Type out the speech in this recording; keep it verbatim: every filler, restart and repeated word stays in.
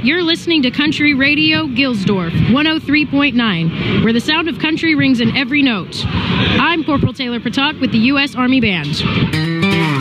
You're listening to Country Radio Gilsdorf, one oh three point nine, where the sound of country rings in every note. I'm Corporal Taylor Patak with the U S Army Band.